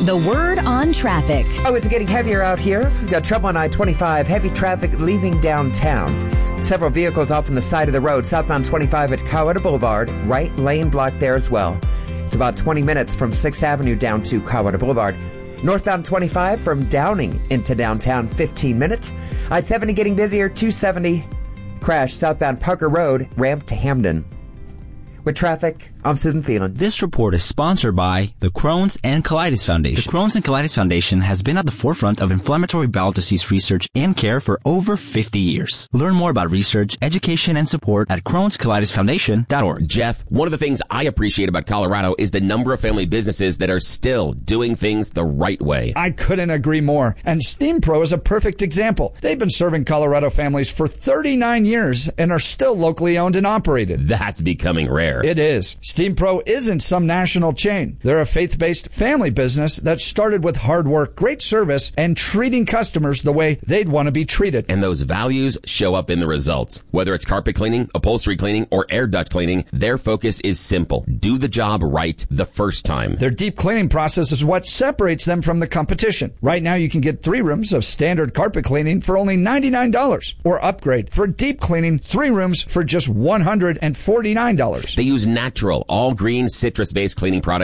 The Word on Traffic. Oh, is it getting heavier out here? We've got trouble on I-25, heavy traffic leaving downtown. Several vehicles off on the side of the road, southbound 25 at Coweta Boulevard, right lane blocked there as well. It's about 20 minutes from 6th Avenue down to Coweta Boulevard. Northbound 25 from Downing into downtown, 15 minutes. I-70 getting busier, 270. Crash southbound Parker Road, ramp to Hamden. With traffic, I'm Susan Phelan. This report is sponsored by the Crohn's and Colitis Foundation. The Crohn's and Colitis Foundation has been at the forefront of inflammatory bowel disease research and care for over 50 years. Learn more about research, education, and support at Crohn'sColitisFoundation.org. Jeff, one of the things I appreciate about Colorado is the number of family businesses that are still doing things the right way. I couldn't agree more. And Steam Pro is a perfect example. They've been serving Colorado families for 39 years and are still locally owned and operated. That's becoming rare. It is. Steam Pro isn't some national chain. They're a faith-based family business that started with hard work, great service, and treating customers the way they'd want to be treated. And those values show up in the results. Whether it's carpet cleaning, upholstery cleaning, or air duct cleaning, their focus is simple. Do the job right the first time. Their deep cleaning process is what separates them from the competition. Right now, you can get 3 rooms of standard carpet cleaning for only $99, or upgrade for deep cleaning 3 rooms for just $149. They use natural, all-green, citrus-based cleaning products